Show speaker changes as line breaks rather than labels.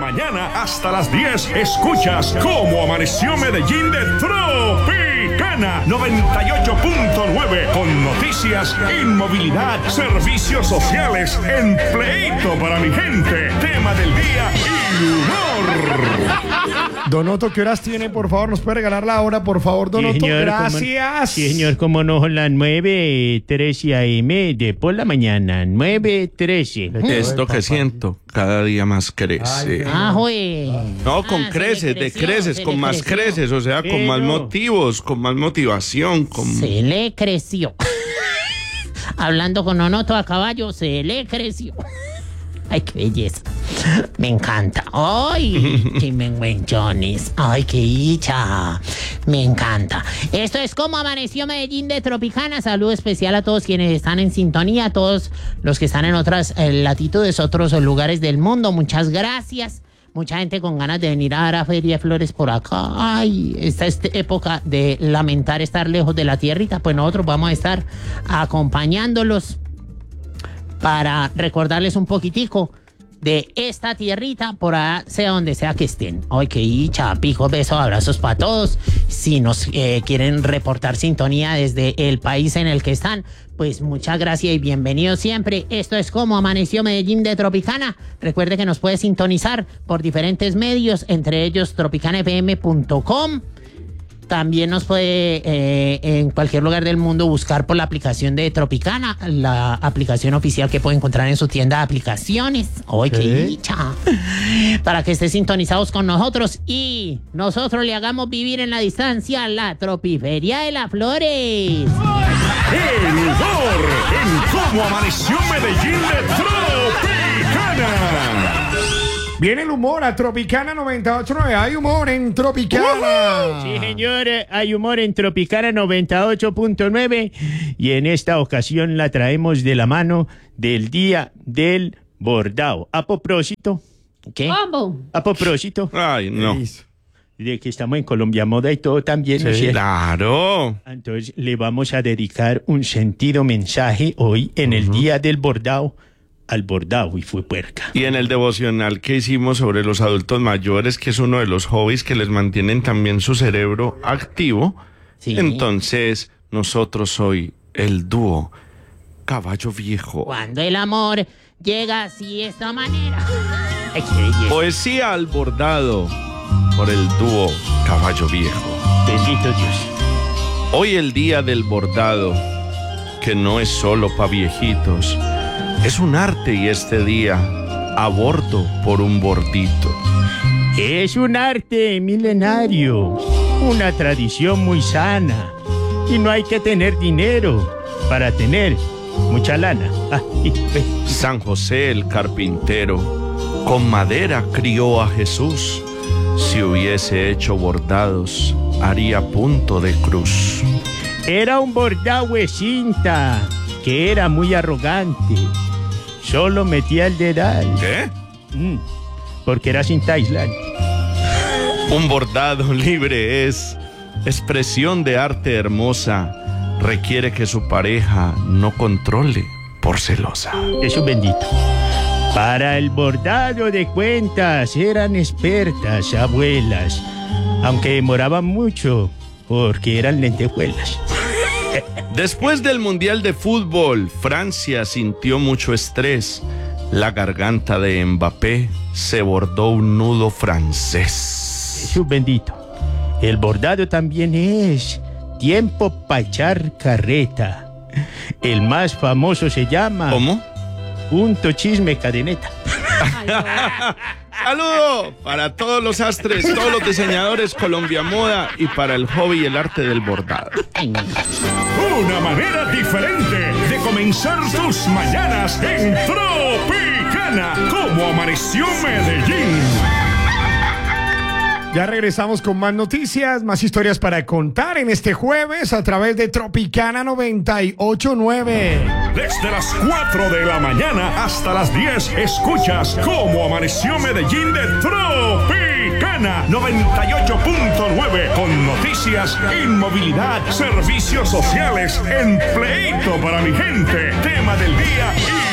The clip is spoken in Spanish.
mañana hasta las 10 escuchas Cómo Amaneció Medellín de Tropicana 98.9 con noticias, inmovilidad, servicios sociales, empleito para mi gente, tema del día y humor.
Donoto, ¿qué horas tiene? Por favor, ¿nos puede regalar la hora, por favor, Donoto?
Sí, señor,
gracias.
Sí, señor, como no, las 9:13 AM de por la mañana, 9:13.
Esto que siento cada día más crece.
Güey.
No, con
se
creces,
le creció,
de creces,
se
con
le
más
creció.
creces, o sea, con más
Pero-
motivos, con más motivación, con...
Se le creció. Hablando con Donoto a caballo, se le creció. Ay, qué belleza. Me encanta. Ay, qué menguenchones. Ay, qué dicha. Me encanta. Esto es Cómo Amaneció Medellín de Tropicana. Saludo especial a todos quienes están en sintonía, a todos los que están en otras latitudes, otros lugares del mundo. Muchas gracias. Mucha gente con ganas de venir a dar a Feria de Flores por acá. Ay, esta época de lamentar estar lejos de la tierrita, pues nosotros vamos a estar acompañándolos para recordarles un poquitico de esta tierrita por allá, sea donde sea que estén. Ay, qué dicha, picos, besos, abrazos para todos. Si nos quieren reportar sintonía desde el país en el que están, pues muchas gracias y bienvenidos siempre. Esto es Cómo Amaneció Medellín de Tropicana. Recuerde que nos puede sintonizar por diferentes medios, entre ellos tropicanafm.com. También nos puede en cualquier lugar del mundo buscar por la aplicación de Tropicana, la aplicación oficial que puede encontrar en su tienda de aplicaciones. ¡Ay, qué dicha! Para que esté sintonizados con nosotros y nosotros le hagamos vivir en la distancia la Tropiferia de las Flores.
El humor en Cómo Amaneció Medellín de Tropicana.
Viene el humor a Tropicana 98.9. Hay humor en Tropicana.
Sí, señor, hay humor en Tropicana 98.9 y en esta ocasión la traemos de la mano del Día del Bordado. A propósito, ¿qué?
¿Cómo?
A propósito
Ay, no.
de que estamos en Colombia Moda y todo también, ¿no es cierto?
Claro.
Entonces le vamos a dedicar un sentido mensaje hoy en el Día del Bordado al bordado y fue puerca.
Y en el devocional que hicimos sobre los adultos mayores, que es uno de los hobbies que les mantienen también su cerebro activo,
Sí.
entonces nosotros hoy, el dúo Caballo Viejo.
Cuando el amor llega así de esta manera. Ay, qué belleza.
Poesía al bordado por el dúo Caballo Viejo.
Bendito Dios.
Hoy el día del bordado, que no es solo pa' viejitos, es un arte y este día abordo por un bordito.
Es un arte milenario, una tradición muy sana. Y no hay que tener dinero para tener mucha lana.
San José el carpintero con madera crió a Jesús. Si hubiese hecho bordados, haría punto de cruz.
Era un bordado de cinta que era muy arrogante. Solo metía el dedal.
¿Qué?
Porque era cinta aislante.
Un bordado libre es expresión de arte hermosa. Requiere que su pareja no controle por celosa.
Eso bendito. Para el bordado de cuentas eran expertas abuelas, aunque demoraban mucho porque eran lentejuelas.
Después del Mundial de Fútbol, Francia sintió mucho estrés. La garganta de Mbappé se bordó un nudo francés.
Jesús bendito. El bordado también es tiempo para echar carreta. El más famoso se llama...
¿Cómo?
Punto chisme cadeneta.
Saludo para todos los astres, todos los diseñadores Colombia Moda y para el hobby y el arte del bordado.
Una manera diferente de comenzar tus mañanas en Tropicana. Cómo Amaneció Medellín.
Ya regresamos con más noticias, más historias para contar en este jueves a través de Tropicana 98.9.
Desde las 4 de la mañana hasta las 10 escuchas Cómo Amaneció Medellín de Tropicana 98.9 con noticias, inmovilidad, servicios sociales, empleito para mi gente, tema del día y